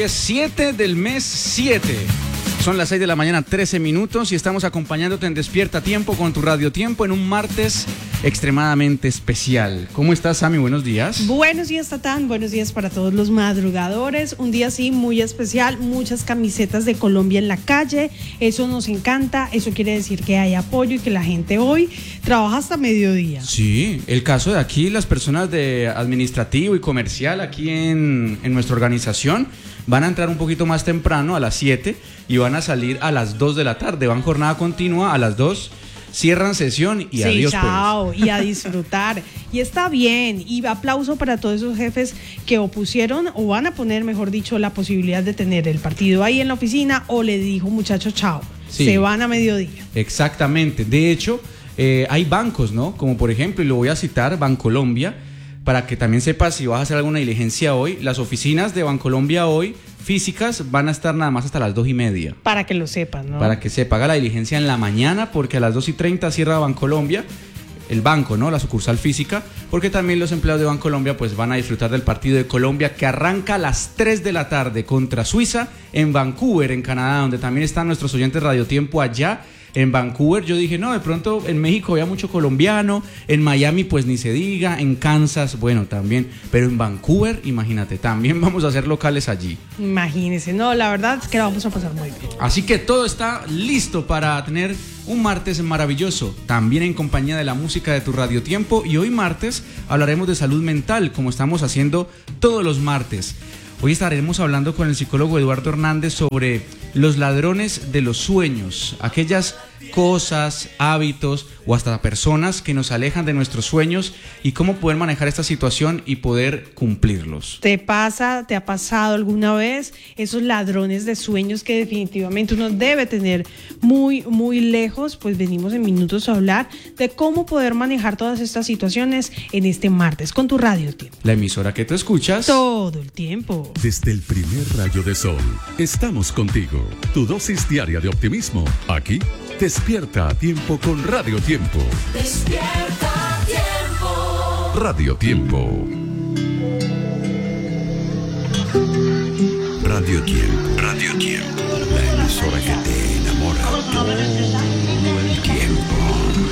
es 7 del mes 7. Son las 6 de la mañana, 13 minutos y estamos acompañándote en Despierta Tiempo con tu Radio Tiempo en un martes extremadamente especial. ¿Cómo estás, Sammy? Buenos días. Buenos días, Tatán. Buenos días para todos los madrugadores. Un día sí muy especial, muchas camisetas de Colombia en la calle. Eso nos encanta. Eso quiere decir que hay apoyo y que la gente hoy trabaja hasta mediodía. Sí, el caso de aquí, las personas de administrativo y comercial aquí en nuestra organización van a entrar un poquito más temprano, a las 7, y van a salir a las 2 de la tarde. Van jornada continua a las 2. Cierran sesión y adiós. Chao, pues. Y a disfrutar. Y está bien. Y aplauso para todos esos jefes que opusieron o van a poner, mejor dicho, la posibilidad de tener el partido ahí en la oficina o le dijo, muchachos, chao. Sí. Se van a mediodía. Exactamente. De hecho, hay bancos, ¿no? Como por ejemplo, y lo voy a citar, Bancolombia, para que también sepas si vas a hacer alguna diligencia hoy. Las oficinas de Bancolombia hoy físicas van a estar nada más hasta las 2:30. Para que lo sepan, ¿no? Para que se paga la diligencia en la mañana, porque a las 2:30 cierra Bancolombia, el banco, ¿no? La sucursal física, porque también los empleados de Bancolombia pues van a disfrutar del partido de Colombia que arranca a las 3 de la tarde contra Suiza en Vancouver, en Canadá, donde también están nuestros oyentes Radio Tiempo allá. En Vancouver yo dije, no, de pronto en México había mucho colombiano, en Miami pues ni se diga, en Kansas, bueno, también, pero en Vancouver, imagínate, también vamos a hacer locales allí. Imagínense, no, la verdad es que la vamos a pasar muy bien. Así que todo está listo para tener un martes maravilloso, también en compañía de la música de tu Radio Tiempo, y hoy martes hablaremos de salud mental, como estamos haciendo todos los martes. Hoy estaremos hablando con el psicólogo Eduardo Hernández sobre los ladrones de los sueños, aquellas cosas, hábitos o hasta personas que nos alejan de nuestros sueños y cómo poder manejar esta situación y poder cumplirlos. ¿Te ha pasado alguna vez esos ladrones de sueños que definitivamente uno debe tener muy, muy lejos? Pues venimos en minutos a hablar de cómo poder manejar todas estas situaciones en este martes con tu Radio Tiempo. La emisora que tú escuchas todo el tiempo. Desde el primer rayo de sol, estamos contigo. Tu dosis diaria de optimismo. Aquí, Despierta a Tiempo con Radio Tiempo. Despierta Tiempo. Radio Tiempo. Radio Tiempo. Radio Tiempo. La emisora que te enamora